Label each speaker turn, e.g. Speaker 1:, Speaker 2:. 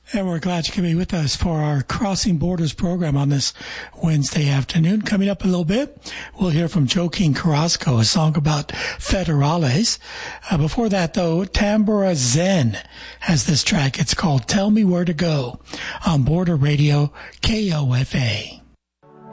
Speaker 1: And we're glad you can be with us for our Crossing Borders program on this Wednesday afternoon. Coming up a little bit, we'll hear from Joaquin Carrasco, a song about federales. Before that, though, Tambora Zen has this track. It's called Tell Me Where to Go on Border Radio KOFA.